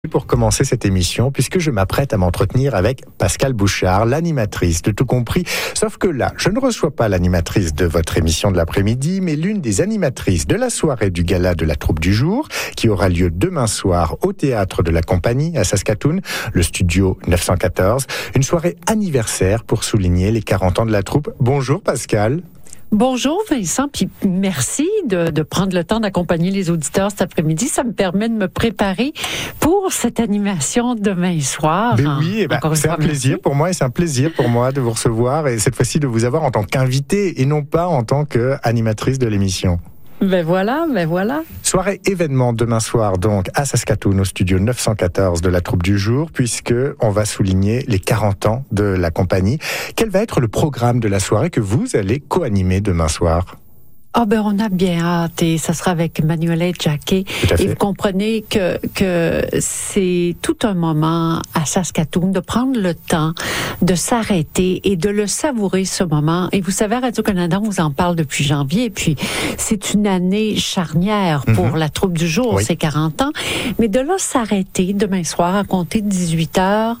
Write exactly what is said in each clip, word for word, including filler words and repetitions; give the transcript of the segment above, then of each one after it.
Pour commencer cette émission, puisque je m'apprête à m'entretenir avec Pascale Bouchard, l'animatrice de Tout Compris. Sauf que là, je ne reçois pas l'animatrice de votre émission de l'après-midi, mais l'une des animatrices de la soirée du gala de la troupe du jour, qui aura lieu demain soir au théâtre de la Compagnie à Saskatoon, le studio neuf cent quatorze. Une soirée anniversaire pour souligner les quarante ans de la troupe. Bonjour Pascale. Bonjour Vincent, puis merci de, de prendre le temps d'accompagner les auditeurs cet après-midi. Ça me permet de me préparer pour cette animation demain soir. Mais oui, eh ben, c'est un plaisir pour moi et c'est un plaisir pour moi de vous recevoir et cette fois-ci de vous avoir en tant qu'invité et non pas en tant qu'animatrice de l'émission. Ben voilà, ben voilà. Soirée événement demain soir donc à Saskatoon au studio neuf cent quatorze de la troupe du jour puisque on va souligner les quarante ans de la compagnie. Quel va être le programme de la soirée que vous allez co-animer demain soir ? Ah ben on a bien hâte et ça sera avec Manuela Jacquet. Et vous comprenez que que c'est tout un moment à Saskatoon de prendre le temps de s'arrêter et de le savourer ce moment. Et vous savez, Radio-Canada, on vous en parle depuis janvier. Et puis c'est une année charnière pour mm-hmm. la troupe du jour, oui. C'est quarante ans. Mais de là s'arrêter demain soir à compter de dix-huit heures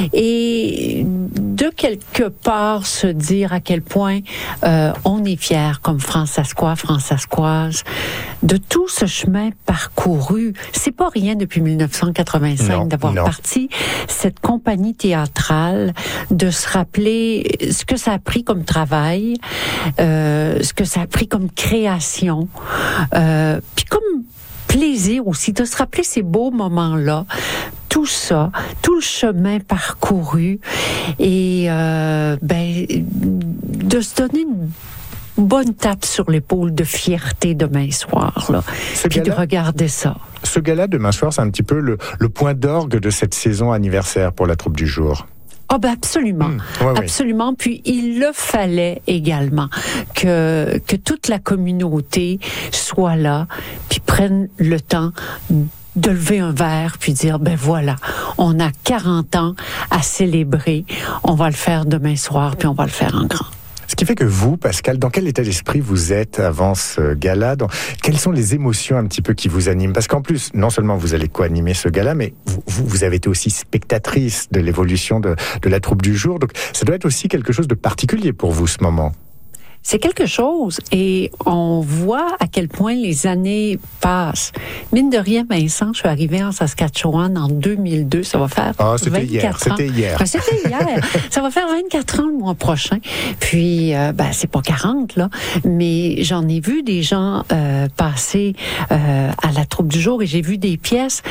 et de quelque part se dire à quel point euh, on est fiers comme Françaiscois, Françaiscoise, de tout ce chemin parcouru. C'est pas rien depuis dix-neuf cent quatre-vingt-cinq non, d'avoir non. parti cette compagnie théâtrale, de se rappeler ce que ça a pris comme travail, euh, ce que ça a pris comme création, euh, puis comme plaisir aussi, de se rappeler ces beaux moments-là. Tout ça, tout le chemin parcouru et euh, ben, de se donner une bonne tape sur l'épaule de fierté demain soir, là, puis de regarder ça. Ce gala demain soir, c'est un petit peu le, le point d'orgue de cette saison anniversaire pour la troupe du jour. Ah oh ben absolument, mmh, ouais, absolument. Oui. Puis il le fallait également que que toute la communauté soit là, puis prenne le temps de lever un verre puis dire ben voilà, on a quarante ans à célébrer, on va le faire demain soir puis on va le faire en grand. Ce qui fait que vous, Pascale, dans quel état d'esprit vous êtes avant ce gala ? Dans... Quelles sont les émotions un petit peu qui vous animent ? Parce qu'en plus, non seulement vous allez co-animer ce gala, mais vous, vous, vous avez été aussi spectatrice de l'évolution de, de la troupe du jour. Donc ça doit être aussi quelque chose de particulier pour vous, ce moment. C'est quelque chose et on voit à quel point les années passent. Mine de rien, Vincent, je suis arrivée en Saskatchewan en deux mille deux. Ça va faire ah, c'était vingt-quatre hier, ans. C'était hier. Enfin, c'était hier. Ça va faire vingt-quatre ans le mois prochain. Puis, euh, ben, c'est pas quarante, là. Mais j'en ai vu des gens euh, passer euh, à la troupe du jour et j'ai vu des pièces.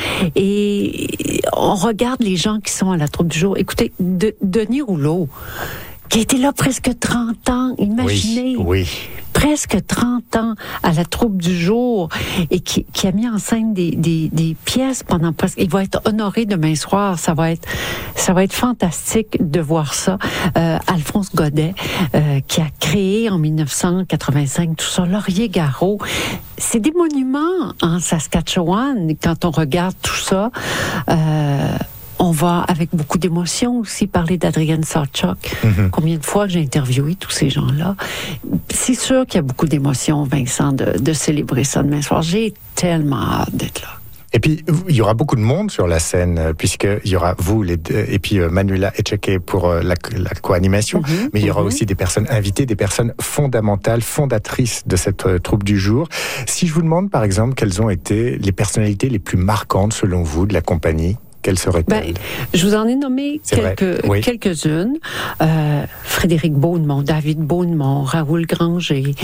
Et on regarde les gens qui sont à la troupe du jour. Écoutez, de, Denis Rouleau, qui a été là presque trente ans, imaginez. Oui, oui. Presque trente ans à la troupe du jour et qui, qui a mis en scène des, des, des pièces pendant presque... Il va être honoré demain soir. Ça va être, ça va être fantastique de voir ça. Euh, Alphonse Godet, euh, qui a créé en dix-neuf cent quatre-vingt-cinq tout ça. Laurier Garot. C'est des monuments en Saskatchewan quand on regarde tout ça. Euh, On va, avec beaucoup d'émotion aussi, parler d'Adrienne Sawchuk. Mm-hmm. Combien de fois j'ai interviewé tous ces gens-là. C'est sûr qu'il y a beaucoup d'émotion, Vincent, de, de célébrer ça demain soir. J'ai tellement hâte d'être là. Et puis, il y aura beaucoup de monde sur la scène, puisqu'il y aura vous, les deux, et puis euh, Manuela Jacquet pour euh, la, la co-animation, mm-hmm, mais il y aura mm-hmm. aussi des personnes invitées, des personnes fondamentales, fondatrices de cette euh, troupe du jour. Si je vous demande, par exemple, quelles ont été les personnalités les plus marquantes, selon vous, de la compagnie, quelle serait-elle? Ben, je vous en ai nommé quelques, oui. quelques-unes. Euh, Frédéric Beaunemont, David Beaunemont, Raoul Granger,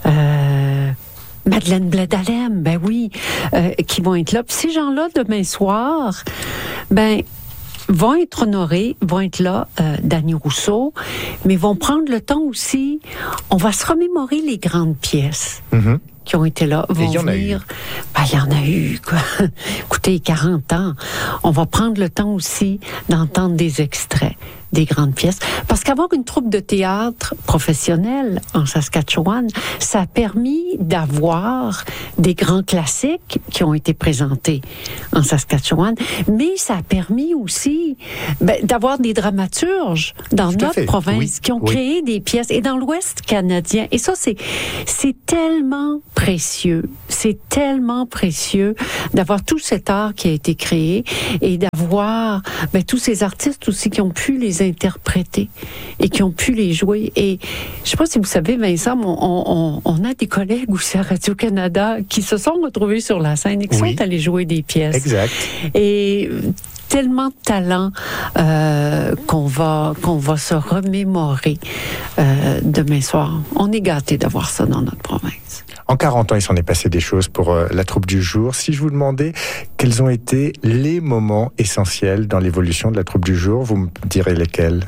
euh, Madeleine Blais-Dalem, ben oui, euh, qui vont être là. Puis ces gens-là, demain soir, ben vont être honorés, vont être là, euh, Danny Rousseau, mais vont prendre le temps aussi, on va se remémorer les grandes pièces. Mm-hmm. Qui ont été là, vont venir. Ben, il y en a eu, quoi. Écoutez, quarante ans. On va prendre le temps aussi d'entendre des extraits des grandes pièces. Parce qu'avoir une troupe de théâtre professionnelle en Saskatchewan, ça a permis d'avoir des grands classiques qui ont été présentés en Saskatchewan, mais ça a permis aussi ben, d'avoir des dramaturges dans Tout notre province oui. qui ont oui. créé des pièces, et dans l'Ouest canadien. Et ça, c'est, c'est tellement précieux. C'est tellement précieux d'avoir tout cet art qui a été créé et d'avoir ben, tous ces artistes aussi qui ont pu les interpréter et qui ont pu les jouer. Et je ne sais pas si vous savez, Vincent, on, on, on a des collègues aussi à Radio-Canada qui se sont retrouvés sur la scène et qui oui. sont allés jouer des pièces. Exact. Et tellement de talent euh, qu'on va qu'on va se remémorer euh, demain soir. On est gâtés d'avoir ça dans notre province. En quarante ans, il s'en est passé des choses pour euh, la troupe du jour. Si je vous demandais quels ont été les moments essentiels dans l'évolution de la troupe du jour, vous me direz lesquels?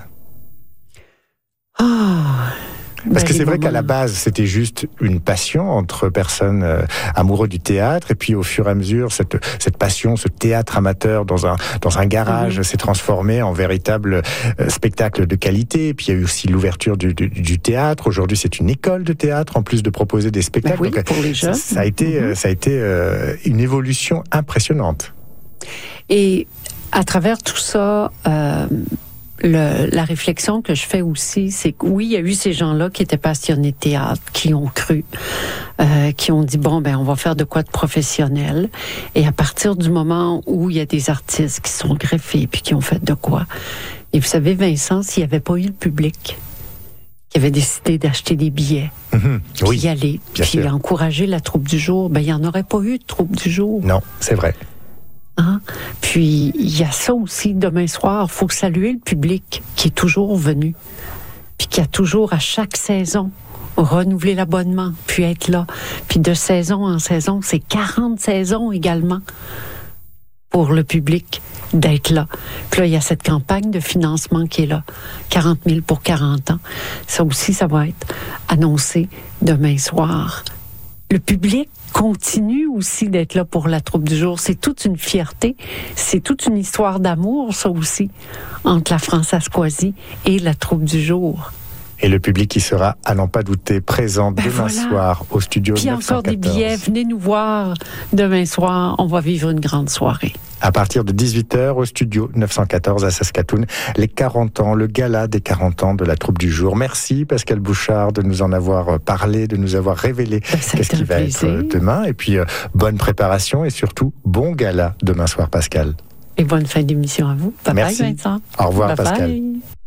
Oh. Parce ben, que c'est vrai moments... qu'à la base, c'était juste une passion entre personnes euh, amoureux du théâtre, et puis au fur et à mesure, cette cette passion, ce théâtre amateur dans un dans un garage mmh. s'est transformé en véritable euh, spectacle de qualité. Et puis il y a eu aussi l'ouverture du, du, du théâtre. Aujourd'hui, c'est une école de théâtre en plus de proposer des spectacles. Ben oui, Donc, pour les jeunes. Ça, ça a été mmh. ça a été euh, une évolution impressionnante. Et à travers tout ça. Euh... Le, la réflexion que je fais aussi, c'est que oui, il y a eu ces gens-là qui étaient passionnés de théâtre, qui ont cru, euh, qui ont dit, bon, ben on va faire de quoi de professionnel. Et à partir du moment où il y a des artistes qui sont greffés puis qui ont fait de quoi. Et vous savez, Vincent, s'il n'y avait pas eu le public qui avait décidé d'acheter des billets, mmh, puis oui, y aller, puis sûr. encourager la troupe du jour, ben il n'y en aurait pas eu de troupe du jour. Non, c'est vrai. Hein? Puis, il y a ça aussi, demain soir, il faut saluer le public qui est toujours venu, puis qui a toujours, à chaque saison, renouvelé l'abonnement, puis être là. Puis de saison en saison, c'est quarante saisons également pour le public d'être là. Puis là, il y a cette campagne de financement qui est là, quarante mille pour quarante ans. Ça aussi, ça va être annoncé demain soir. Le public continue aussi d'être là pour la troupe du jour. C'est toute une fierté, c'est toute une histoire d'amour, ça aussi, entre la Françoisie et la troupe du jour. Et le public qui sera, à n'en pas douter, présent ben demain voilà. soir au studio Puis neuf cent quatorze. Puis encore des billets, venez nous voir demain soir, on va vivre une grande soirée. À partir de dix-huit heures au studio neuf cent quatorze à Saskatoon, les quarante ans, le gala des quarante ans de la troupe du jour. Merci Pascale Bouchard de nous en avoir parlé, de nous avoir révélé ben, qu'est-ce qui va plaisir. être demain. Et puis, euh, bonne préparation et surtout, bon gala demain soir, Pascale. Et bonne fin d'émission à vous. Bye Merci. bye, Vincent. Au revoir, bye Pascale. Bye.